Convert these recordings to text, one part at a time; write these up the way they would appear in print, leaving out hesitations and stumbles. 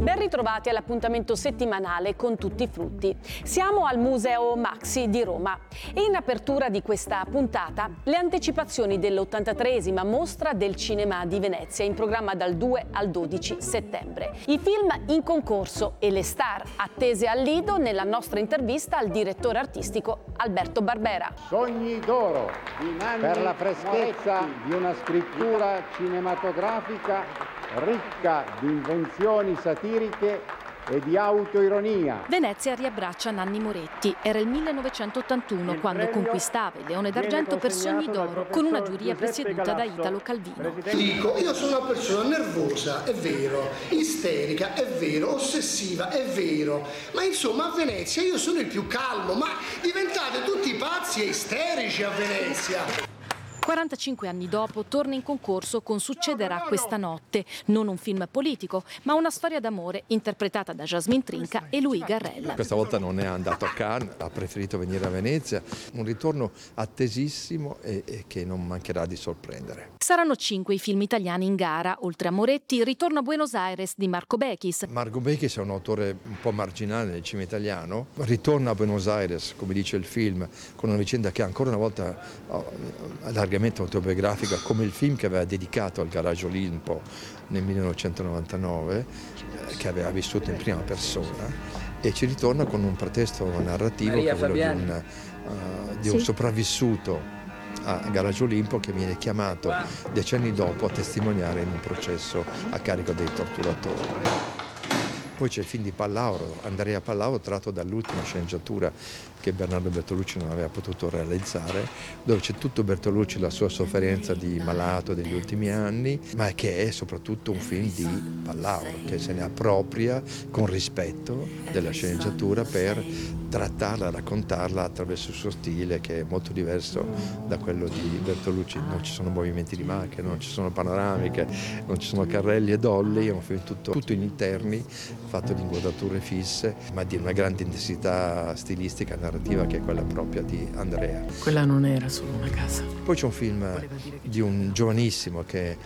Ben ritrovati all'appuntamento settimanale con Tutti i frutti. Siamo al Museo Maxi di Roma e in apertura di questa puntata le anticipazioni dell'83esima Mostra del Cinema di Venezia in programma dal 2 al 12 settembre. I film in concorso e le star attese al lido nella nostra intervista al direttore artistico Alberto Barbera. Sogni d'oro per la freschezza di una scrittura cinematografica ricca di invenzioni satiriche e di autoironia. Venezia riabbraccia Nanni Moretti. Era il 1981 quando conquistava il Leone d'Argento per Sogni d'oro con una giuria presieduta da Italo Calvino. Dico, io sono una persona nervosa, è vero, isterica, è vero, ossessiva, è vero, ma insomma a Venezia io sono il più calmo, ma diventate tutti pazzi e isterici a Venezia. 45 anni dopo torna in concorso con Succederà questa notte, non un film politico, ma una storia d'amore interpretata da Jasmine Trinca e Louis Garrel. Questa volta non è andato a Cannes, ha preferito venire a Venezia, un ritorno attesissimo e che non mancherà di sorprendere. Saranno 5 i film italiani in gara, oltre a Moretti, Ritorno a Buenos Aires di Marco Bechis. Marco Bechis è un autore un po' marginale nel cinema italiano, ritorna a Buenos Aires, come dice il film, con una vicenda che ancora una volta largamente autobiografica, come il film che aveva dedicato al Garage Olimpo nel 1999, che aveva vissuto in prima persona, e ci ritorna con un pretesto narrativo che è quello di un sopravvissuto a Garage Olimpo che viene chiamato decenni dopo a testimoniare in un processo a carico dei torturatori. Poi c'è il film di Pallauro, Andrea Pallauro, tratto dall'ultima sceneggiatura che Bernardo Bertolucci non aveva potuto realizzare, dove c'è tutto Bertolucci, la sua sofferenza di malato degli ultimi anni, ma che è soprattutto un film di Pallauro, che se ne appropria con rispetto della sceneggiatura per trattarla, raccontarla attraverso il suo stile, che è molto diverso da quello di Bertolucci. Non ci sono movimenti di macchina, non ci sono panoramiche, non ci sono carrelli e dolly, è un film tutto in interni, fatto di inquadrature fisse, ma di una grande intensità stilistica, narrativa, che è quella propria di Andrea. Quella non era solo una casa. Poi c'è un film di un giovanissimo che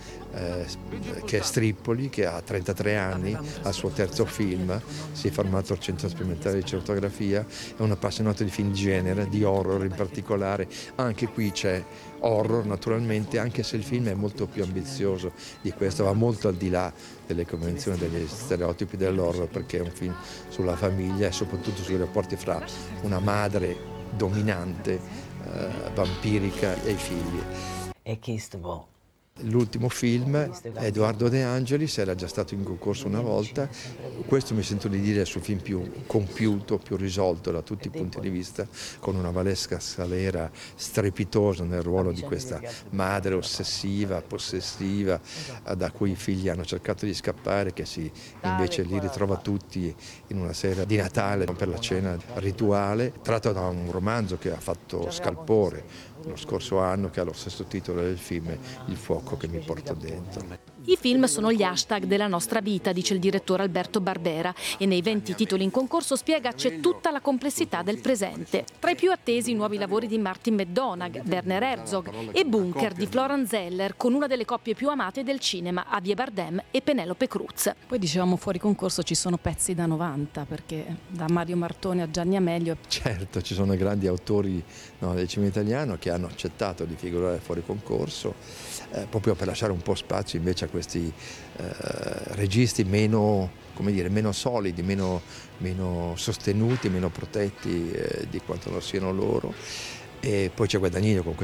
è Strippoli, che ha 33 anni, al suo terzo film, si è formato al Centro Sperimentale di Cinematografia, è un appassionato di film di genere, di horror in particolare. Anche qui c'è horror naturalmente, anche se il film è molto più ambizioso di questo, va molto al di là delle convenzioni, degli stereotipi dell'horror, perché è un film sulla famiglia e soprattutto sui rapporti fra una madre dominante, vampirica e i figli. E Kistbo. L'ultimo film, Edoardo De Angelis, era già stato in concorso una volta, questo mi sento di dire è il suo film più compiuto, più risolto da tutti i punti di vista, con una Valesca Salera strepitosa nel ruolo di questa madre ossessiva, possessiva, da cui i figli hanno cercato di scappare, che si invece li ritrova tutti in una sera di Natale per la cena rituale, tratto da un romanzo che ha fatto scalpore lo scorso anno, che ha lo stesso titolo del film, Il fuoco che mi porto dentro. I film sono gli hashtag della nostra vita, dice il direttore Alberto Barbera, e nei 20 titoli in concorso spiega c'è tutta la complessità del presente. Tra i più attesi i nuovi lavori di Martin McDonagh, Werner Herzog e Bunker di Florian Zeller, con una delle coppie più amate del cinema, Javier Bardem e Penelope Cruz. Poi dicevamo fuori concorso ci sono pezzi da 90, perché da Mario Martone a Gianni Amelio. Certo, ci sono grandi autori del cinema italiano che hanno accettato di figurare fuori concorso, proprio per lasciare un po' spazio invece a questi registi meno solidi, meno sostenuti, meno protetti di quanto lo siano loro. E poi c'è Guadagnino con